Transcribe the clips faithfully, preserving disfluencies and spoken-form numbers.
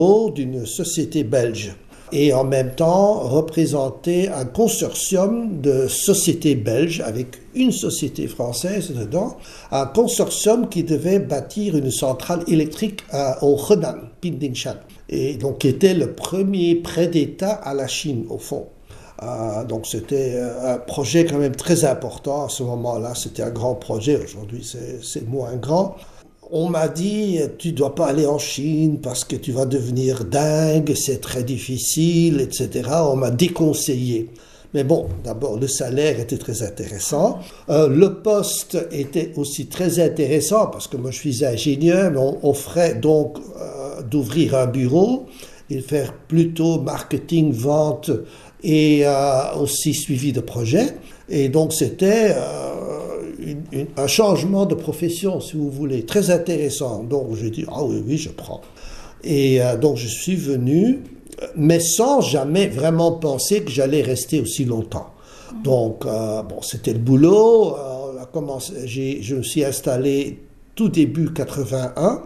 d'une société belge et en même temps représenter un consortium de sociétés belges avec une société française dedans, un consortium qui devait bâtir une centrale électrique à, au Henan, Pingdingshan, et donc qui était le premier prêt d'État à la Chine au fond. Euh, donc c'était un projet quand même très important à ce moment-là, c'était un grand projet, aujourd'hui c'est, c'est moins grand. On m'a dit, tu dois pas aller en Chine parce que tu vas devenir dingue, c'est très difficile, et cetera. On m'a déconseillé. Mais bon, d'abord, le salaire était très intéressant. Euh, le poste était aussi très intéressant parce que moi, je suis ingénieur, mais on offrait donc euh, d'ouvrir un bureau et de faire plutôt marketing, vente et euh, aussi suivi de projet. Et donc, c'était... Euh, Une, une, un changement de profession, si vous voulez, très intéressant. Donc, j'ai dit, ah oui, oui, je prends. Et euh, donc, je suis venu, mais sans jamais vraiment penser que j'allais rester aussi longtemps. Donc, euh, bon, c'était le boulot. Euh, on a commencé, j'ai, je me suis installé tout début quatre-vingt-un.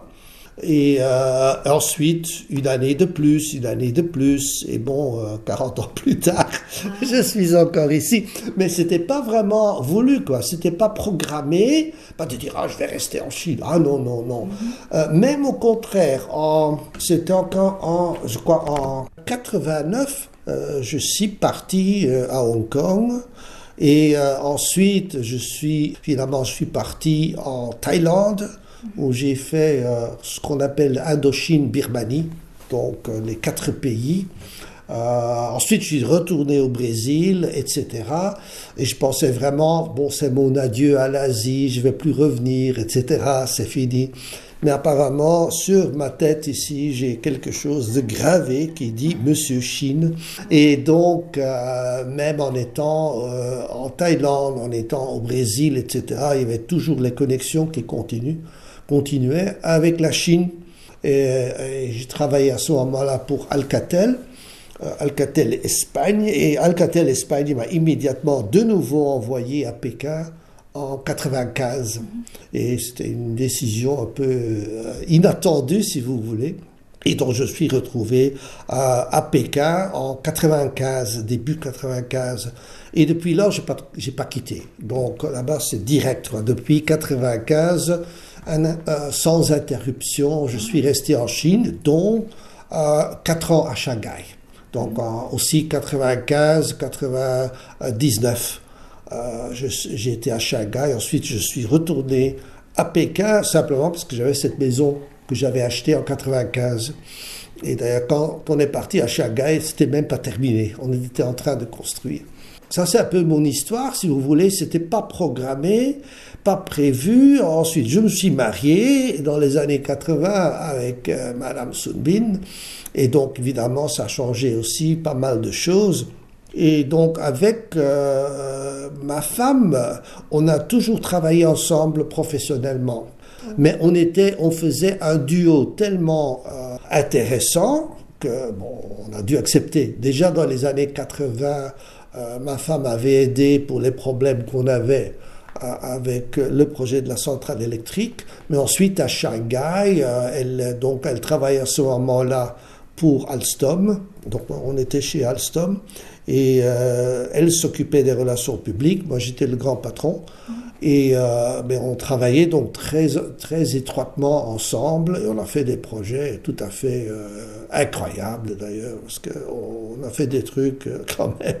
Et euh, ensuite, une année de plus, une année de plus, et bon, euh, quarante ans plus tard, je suis encore ici. Mais c'était pas vraiment voulu, quoi. C'était pas programmé, pas de dire, ah, je vais rester en Chine. Ah non, non, non. Mm-hmm. Euh, même au contraire, en, c'était encore en, je crois, en quatre-vingt-neuf, euh, je suis parti euh, à Hong Kong. Et euh, ensuite, je suis, finalement, je suis parti en Thaïlande, où j'ai fait euh, ce qu'on appelle Indochine-Birmanie, donc euh, les quatre pays. Euh, ensuite, je suis retourné au Brésil, et cetera. Et je pensais vraiment, bon, c'est mon adieu à l'Asie, je ne vais plus revenir, et cetera. C'est fini. Mais apparemment, sur ma tête ici, j'ai quelque chose de gravé qui dit Monsieur Chine. Et donc, euh, même en étant euh, en Thaïlande, en étant au Brésil, et cetera, il y avait toujours les connexions qui continuent. continuait avec la Chine et, et j'ai travaillé à ce moment-là pour Alcatel, euh, Alcatel Espagne, et Alcatel Espagne m'a immédiatement de nouveau envoyé à Pékin en quatre-vingt-quinze. Et c'était une décision un peu euh, inattendue, si vous voulez. Et donc je suis retrouvé à, à Pékin en quatre-vingt-quinze, début quatre-vingt-quinze. Et depuis là, je n'ai pas, j'ai pas quitté. Donc là-bas, c'est direct. Depuis quatre-vingt-quinze, un, euh, sans interruption, je suis resté en Chine, dont euh, quatre ans à Shanghai. Donc en, aussi quatre-vingt-quinze, quatre-vingt-dix-neuf. Euh, je, j'ai été à Shanghai. Ensuite, je suis retourné à Pékin, simplement parce que j'avais cette maison que j'avais achetée en quatre-vingt-quinze. Et d'ailleurs, quand on est parti à Shanghai, c'était même pas terminé. On était en train de construire. Ça, c'est un peu mon histoire, si vous voulez. C'était pas programmé, pas prévu. Ensuite, je me suis marié dans les années quatre-vingts avec euh, Madame Sun Bin. Et donc, évidemment, ça a changé aussi pas mal de choses. Et donc, avec euh, ma femme, on a toujours travaillé ensemble professionnellement. Mais on était, on faisait un duo tellement euh, intéressant que, bon, on a dû accepter. Déjà dans les années quatre-vingts, euh, ma femme avait aidé pour les problèmes qu'on avait euh, avec le projet de la centrale électrique. Mais ensuite, à Shanghai, euh, elle, donc, elle travaillait à ce moment-là pour Alstom. Donc, on était chez Alstom. Et euh, elle s'occupait des relations publiques. Moi, j'étais le grand patron. Et euh, mais on travaillait donc très, très étroitement ensemble et on a fait des projets tout à fait euh, incroyables d'ailleurs, parce qu'on a fait des trucs euh, quand même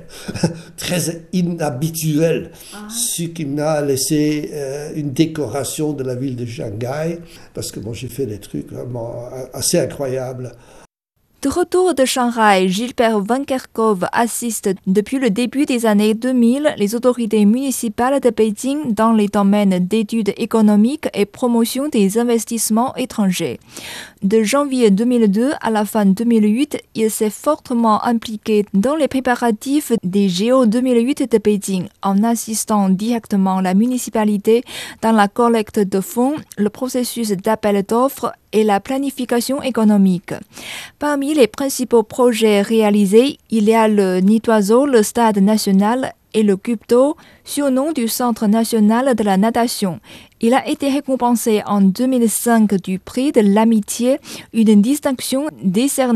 très inhabituels, ah. Ce qui m'a laissé euh, une décoration de la ville de Shanghai, parce que bon, j'ai fait des trucs vraiment assez incroyables. De retour de Shanghai, Gilbert Van Kerkhove assiste depuis le début des années deux mille les autorités municipales de Beijing dans les domaines d'études économiques et promotion des investissements étrangers. De janvier deux mille deux à la fin deux mille huit, il s'est fortement impliqué dans les préparatifs des J O deux mille huit de Beijing en assistant directement la municipalité dans la collecte de fonds, le processus d'appel d'offres et la planification économique. Parmi les principaux projets réalisés, il y a le Nid d'Oiseau, le Stade national et le Cube d'eau, surnom du Centre national de la natation, Il a été récompensé en deux mille cinq du prix de l'amitié, une distinction décernée